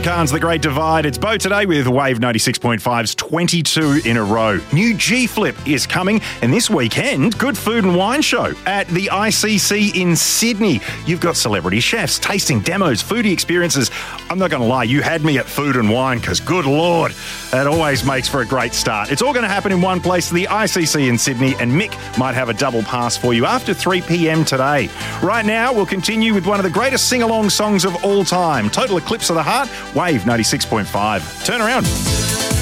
Khan's The Great Divide. It's Bo today with Wave 96.5's 22 in a row. New G-Flip is coming, and this weekend, Good Food and Wine Show at the ICC in Sydney. You've got celebrity chefs, tasting demos, foodie experiences. I'm not going to lie, you had me at food and wine because, good Lord, that always makes for a great start. It's all going to happen in one place, the ICC in Sydney, and Mick might have a double pass for you after 3 p.m. today. Right now, we'll continue with one of the greatest sing-along songs of all time, Total Eclipse of the Heart, Wave 96.5. Turn around.